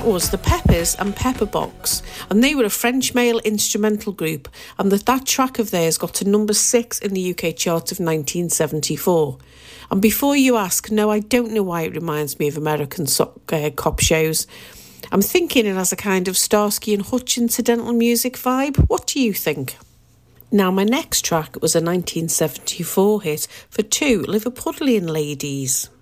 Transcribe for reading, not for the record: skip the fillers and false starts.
that was the Peppers and Pepperbox, and they were a French male instrumental group, and that track of theirs got to number 6 in the UK chart of 1974. And before you ask, no, I don't know why it reminds me of American cop shows. I'm thinking it has a kind of Starsky and Hutch incidental music vibe. What do you think? Now, my next track was a 1974 hit for two Liverpudlian ladies.